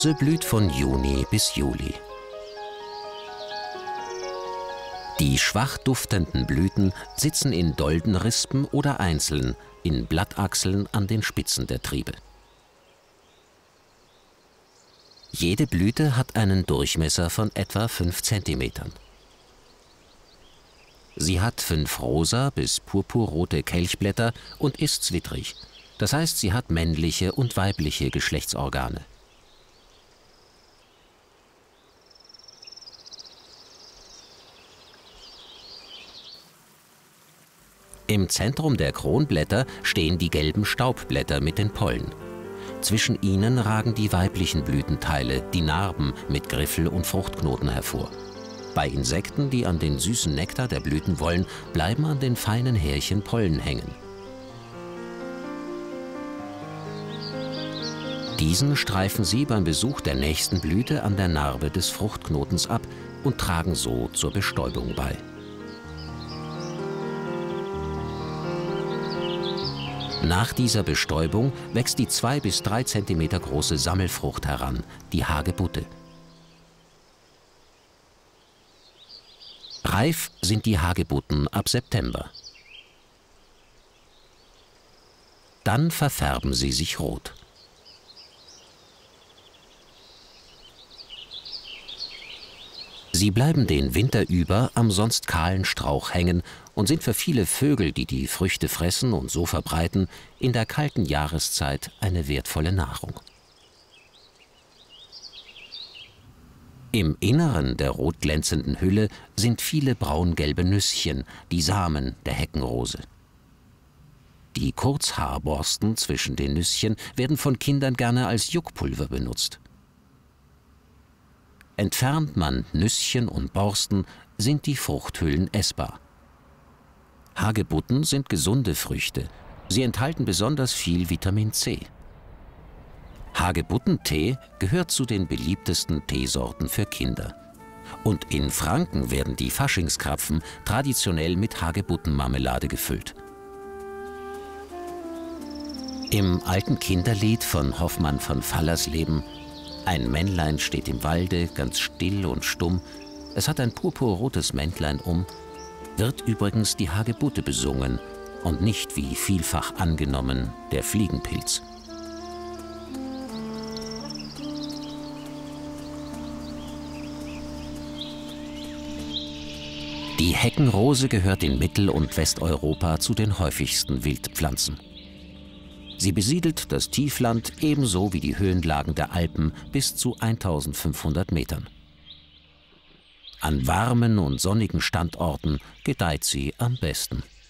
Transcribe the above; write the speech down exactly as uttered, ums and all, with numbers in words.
Sie blüht von Juni bis Juli. Die schwach duftenden Blüten sitzen in Doldenrispen oder einzeln in Blattachseln an den Spitzen der Triebe. Jede Blüte hat einen Durchmesser von etwa fünf Zentimetern. Sie hat fünf rosa bis purpurrote Kelchblätter und ist zwittrig. Das heißt, sie hat männliche und weibliche Geschlechtsorgane. Im Zentrum der Kronblätter stehen die gelben Staubblätter mit den Pollen. Zwischen ihnen ragen die weiblichen Blütenteile, die Narben mit Griffel und Fruchtknoten hervor. Bei Insekten, die an den süßen Nektar der Blüten wollen, bleiben an den feinen Härchen Pollen hängen. Diesen streifen sie beim Besuch der nächsten Blüte an der Narbe des Fruchtknotens ab und tragen so zur Bestäubung bei. Nach dieser Bestäubung wächst die zwei bis drei Zentimeter große Sammelfrucht heran, die Hagebutte. Reif sind die Hagebutten ab September. Dann verfärben sie sich rot. Sie bleiben den Winter über am sonst kahlen Strauch hängen und sind für viele Vögel, die die Früchte fressen und so verbreiten, in der kalten Jahreszeit eine wertvolle Nahrung. Im Inneren der rot glänzenden Hülle sind viele braungelbe Nüsschen, die Samen der Heckenrose. Die Kurzhaarborsten zwischen den Nüsschen werden von Kindern gerne als Juckpulver benutzt. Entfernt man Nüsschen und Borsten, sind die Fruchthüllen essbar. Hagebutten sind gesunde Früchte. Sie enthalten besonders viel Vitamin C. Hagebuttentee gehört zu den beliebtesten Teesorten für Kinder. Und in Franken werden die Faschingskrapfen traditionell mit Hagebuttenmarmelade gefüllt. Im alten Kinderlied von Hoffmann von Fallersleben „Ein Männlein steht im Walde, ganz still und stumm, es hat ein purpurrotes Mäntlein um“, wird übrigens die Hagebutte besungen und nicht, wie vielfach angenommen, der Fliegenpilz. Die Heckenrose gehört in Mittel- und Westeuropa zu den häufigsten Wildpflanzen. Sie besiedelt das Tiefland ebenso wie die Höhenlagen der Alpen bis zu eintausendfünfhundert Metern. An warmen und sonnigen Standorten gedeiht sie am besten.